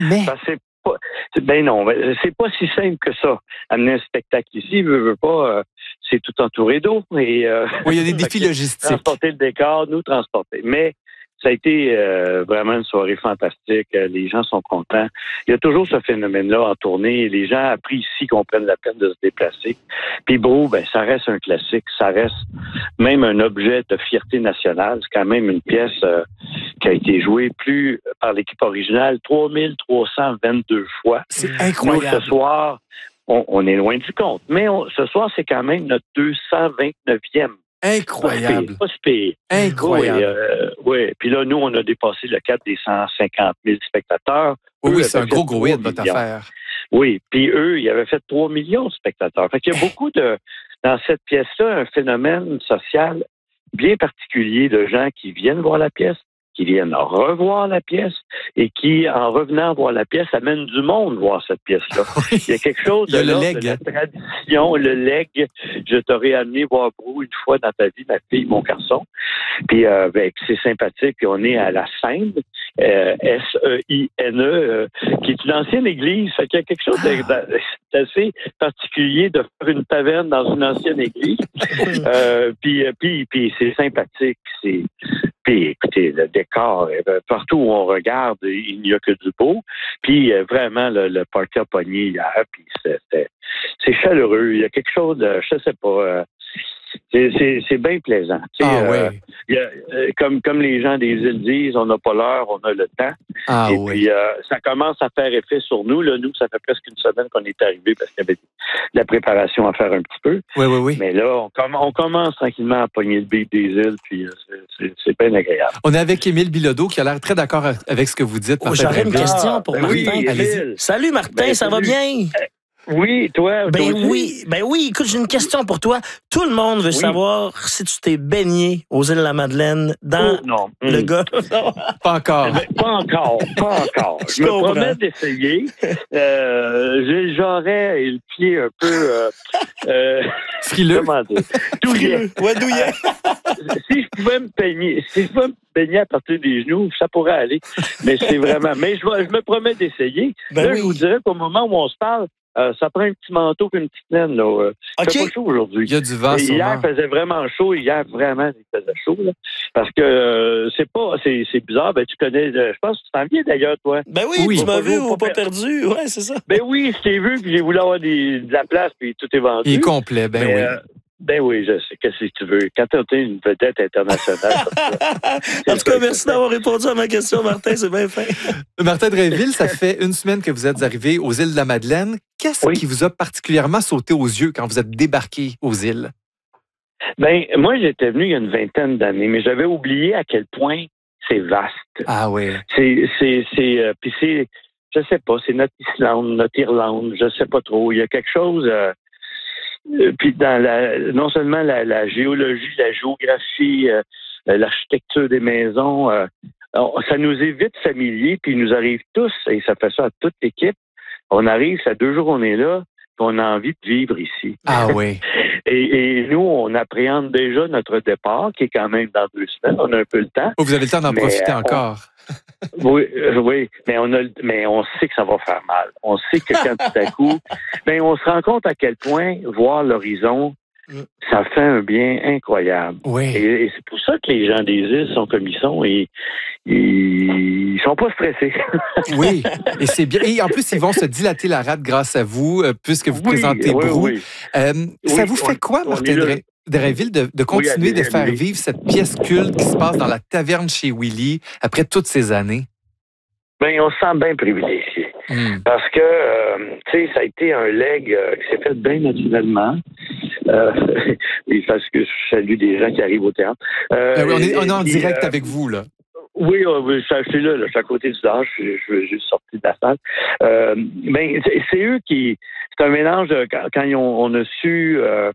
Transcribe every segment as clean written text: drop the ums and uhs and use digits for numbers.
Mais... Parce que ben non, c'est pas si simple que ça. Amener un spectacle ici, veut pas, c'est tout entouré d'eau. Et, oui, il y a des défis logistiques. Transporter le décor, nous transporter. Mais ça a été vraiment une soirée fantastique. Les gens sont contents. Il y a toujours ce phénomène-là en tournée. Les gens apprécient qu'on prenne la peine de se déplacer. Puis Brou, ben ça reste un classique. Ça reste même un objet de fierté nationale. C'est quand même une pièce qui a été jouée plus par l'équipe originale 3322 fois. C'est incroyable. Nous, ce soir, on est loin du compte. Mais ce soir, c'est quand même notre 229e. Incroyable. Pas si pire. Incroyable. Oui. Puis là, nous, on a dépassé le cap des 150 000 spectateurs. Oui, c'est un gros hit, votre affaire. Oui, puis eux, ils avaient fait 3 millions de spectateurs. Fait qu'il y a beaucoup dans cette pièce-là, un phénomène social bien particulier de gens qui viennent voir la pièce, qui viennent revoir la pièce et qui, en revenant voir la pièce, amènent du monde voir cette pièce-là. Oui. Il y a quelque chose de la tradition, le leg. Je t'aurais amené voir Brou une fois dans ta vie, ma fille, mon garçon. Puis c'est sympathique. Puis on est à la Seine, S-E-I-N-E, qui est une ancienne église. Fait qu'il y a quelque chose d'assez particulier de faire une taverne dans une ancienne église. Puis c'est sympathique. Puis écoutez, le décor, partout où on regarde, il n'y a que du beau. Puis vraiment, le party a pogné hier, puis c'est chaleureux. Il y a quelque chose de, je sais pas, c'est bien plaisant. Comme les gens des îles disent, on n'a pas l'heure, on a le temps. Puis ça commence à faire effet sur nous. Là, nous, ça fait presque une semaine qu'on est arrivés parce qu'il y avait de la préparation à faire un petit peu. Oui. Mais là, on commence tranquillement à pogner le beat des îles, puis c'est bien agréable. On est avec Émile Bilodeau qui a l'air très d'accord avec ce que vous dites. J'aurais une question pour Martin. Oui, allez-y. Salut Martin, ça va bien? Oui, toi? Oui, écoute, j'ai une question pour toi. Tout le monde veut savoir si tu t'es baigné aux îles de la Madeleine dans le golfe. Pas encore. Pas encore. Je me promets d'essayer. J'ai le jarret et le pied un peu... frileux. Douillet. Ouais, douillet. Si je pouvais me baigner à partir des genoux, ça pourrait aller. Mais c'est vraiment... Mais je me promets d'essayer. Je vous dirais qu'au moment où on se parle, ça prend un petit manteau et une petite laine. Il fait pas chaud aujourd'hui. Il y a du vent, hier, il faisait vraiment chaud. Hier, vraiment, il faisait chaud. Là. Parce que c'est bizarre. Ben, tu connais, je pense que tu t'en viens d'ailleurs, toi. Ben oui, tu m'as vu ou pas perdu. Ouais, c'est ça. Ben oui, je t'ai vu, puis j'ai voulu avoir de la place, puis tout est vendu. Il est complet, oui. Ben oui, je sais. Qu'est-ce que tu veux? Quand tu es une vedette internationale. En tout cas, merci d'avoir répondu à ma question, Martin. C'est bien fait. Martin Drainville, ça fait une semaine que vous êtes arrivé aux îles de la Madeleine. Qu'est-ce qui vous a particulièrement sauté aux yeux quand vous êtes débarqué aux îles? Ben, moi, j'étais venu il y a une vingtaine d'années, mais j'avais oublié à quel point c'est vaste. Ah oui. Puis c'est, je sais pas, c'est notre Islande, notre Irlande, je sais pas trop. Il y a quelque chose... puis non seulement la géologie, la géographie, l'architecture des maisons, ça nous est vite familier, puis il nous arrive tous, et ça fait ça à toute l'équipe, on arrive, ça 2 jours on est là, puis on a envie de vivre ici. Ah oui. Et nous, on appréhende déjà notre départ, qui est quand même dans 2 semaines, on a un peu le temps. Vous avez le temps d'en profiter encore. Oui, mais on sait que ça va faire mal. On sait que quand tout à coup, on se rend compte à quel point voir l'horizon, ça fait un bien incroyable. Oui. Et c'est pour ça que les gens des îles sont comme ils sont et ils sont pas stressés. Oui, et c'est bien. Et en plus, ils vont se dilater la rate grâce à vous, puisque vous présentez Brou. Ça vous fait quoi, Martin Drainville, de continuer de faire vivre cette pièce culte qui se passe dans la taverne chez Willy après toutes ces années? On se sent bien privilégié. Parce que, ça a été un leg qui s'est fait bien naturellement. Parce que je salue des gens qui arrivent au théâtre. On est en direct avec vous, là. Oui, je suis là, je suis à côté du stage, je suis juste sorti de la salle. C'est eux qui... C'est un mélange, quand on a su...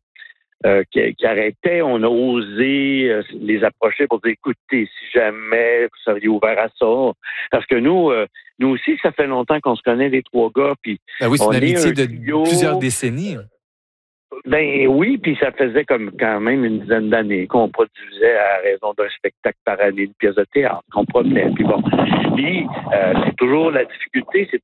qui arrêtaient, on a osé les approcher pour dire, écoutez, si jamais vous seriez ouvert à ça. Parce que nous aussi, ça fait longtemps qu'on se connaît, les 3 gars. Puis oui, c'est une amitié de plusieurs décennies. Oui, puis ça faisait comme quand même une dizaine d'années qu'on produisait à raison d'un spectacle par année, une pièce de théâtre, qu'on promenait. Puis bon, c'est toujours la difficulté, c'est de